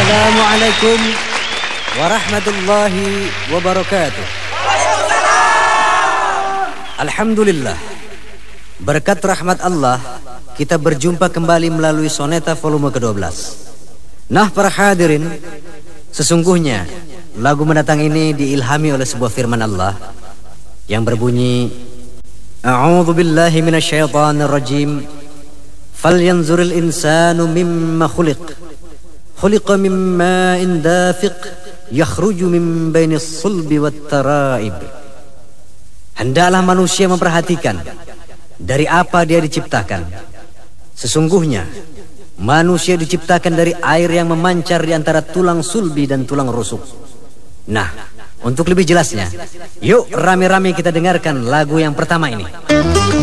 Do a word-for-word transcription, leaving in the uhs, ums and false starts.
Assalamualaikum warahmatullahi wabarakatuh. Alhamdulillah, berkat rahmat Allah kita berjumpa kembali melalui Soneta volume kedua belas. Nah para hadirin, sesungguhnya lagu mendatang ini diilhami oleh sebuah firman Allah yang berbunyi, A'udzu billahi minasyaitonir rajim. Falyanzuril insanu mimma khuliq. Khuliqa min ma'in dafiq yakhruju min bainis sulbi wat taraib. Hendaklah manusia memperhatikan dari apa dia diciptakan. Sesungguhnya manusia diciptakan dari air yang memancar di antara tulang sulbi dan tulang rusuk. Nah, untuk lebih jelasnya, yuk rame-rame kita dengarkan lagu yang pertama ini.